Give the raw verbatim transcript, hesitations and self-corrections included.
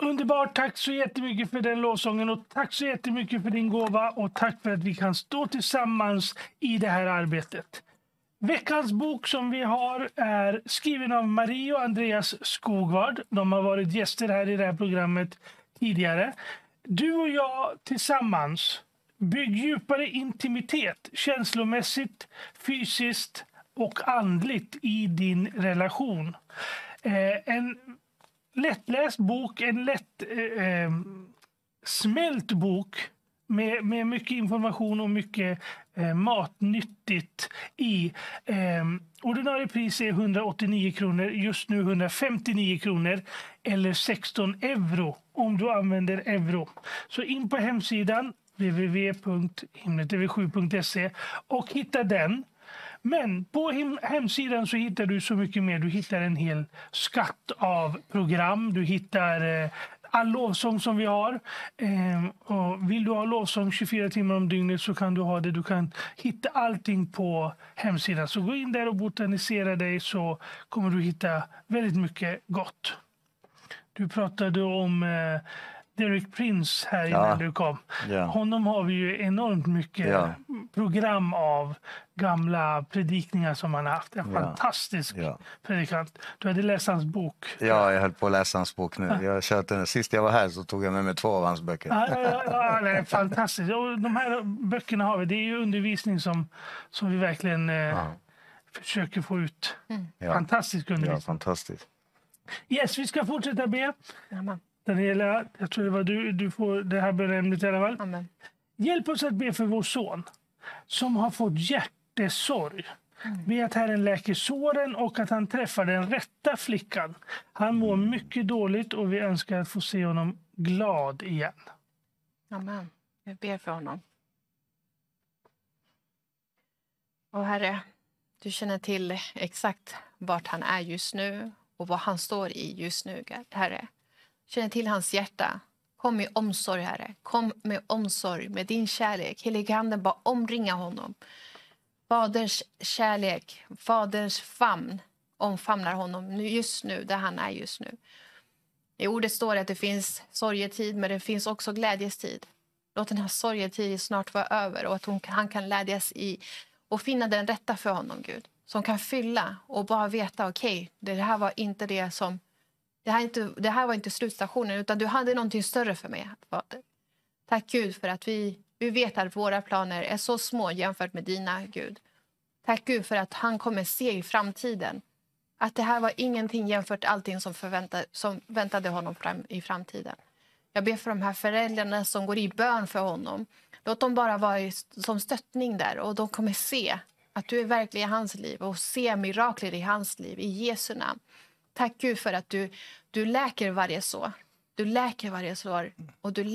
Underbart, tack så jättemycket för den lovsången och tack så jättemycket för din gåva och tack för att vi kan stå tillsammans i det här arbetet. Veckans bok som vi har är skriven av Marie och Andreas Skogvard. De har varit gäster här i det här programmet tidigare. Du och jag tillsammans, bygg djupare intimitet känslomässigt, fysiskt och andligt i din relation. Eh, en lättläst bok, en lätt eh, smält bok med, med mycket information och mycket eh, matnyttigt i. Eh, ordinarie pris är hundraåttionio kronor, just nu hundrafemtionio kronor eller sexton euro om du använder euro. Så in på hemsidan w w w punkt himlen t v sju punkt se och hitta den. Men på hem hemsidan så hittar du så mycket mer. Du hittar en hel skatt av program. Du hittar eh, all lovsång som vi har. Eh, och vill du ha lovsång tjugofyra timmar om dygnet så kan du ha det. Du kan hitta allting på hemsidan. Så gå in där och botanisera dig så kommer du hitta väldigt mycket gott. Du pratade om eh, Derek Prince här innan Ja. du kom. Ja. Honom har vi ju enormt mycket Ja. program av gamla predikningar som han har haft. En Ja. fantastisk Ja. predikant. Du hade läst hans bok. Ja, jag höll på att läsa hans bok nu. Jag köpte den. Sist jag var här så tog jag med mig två av hans böcker. Ja, ja, ja, ja, det är fantastiskt. Och de här böckerna har vi. Det är ju undervisning som, som vi verkligen eh, Ja. försöker få ut. Ja. Fantastisk Ja, undervisning. fantastiskt. Yes, vi ska fortsätta be. Amen. Daniela, jag tror det var du. Du får det här bönämnet i alla fall. Amen. Hjälp oss att be för vår son som har fått hjärtesorg. Mm. Be att Herren läker såren och att han träffar den rätta flickan. Han mår mycket dåligt och vi önskar att få se honom glad igen. Amen. Jag ber för honom. Och Herre, du känner till exakt vart han är just nu och vad han står i just nu, Herre. Känner till hans hjärta. Kom med omsorg, Herre. Kom med omsorg, med din kärlek. Helige Ande, bara omringa honom. Faders kärlek, Faders famn omfamnar honom just nu, där han är just nu. I ordet står att det finns sorgetid, men det finns också glädjestid. Låt den här sorgetiden snart vara över och att hon, han kan glädjas i och finna den rätta för honom, Gud. Som kan fylla och bara veta, okej, okay, det här var inte det som... Det här, inte, det här var inte slutstationen, utan du hade någonting större för mig, Fader. Tack Gud för att vi, vi vet att våra planer är så små jämfört med dina, Gud. Tack Gud för att han kommer se i framtiden att det här var ingenting jämfört med allting som, förväntade, som väntade honom fram, i framtiden. Jag ber för de här föräldrarna som går i bön för honom. Låt dem bara vara i, som stöttning där och de kommer se att du är verklig i hans liv och se mirakler i hans liv i Jesu namn. Tack Gud för att du, du läker varje sår. Du läker varje sår och du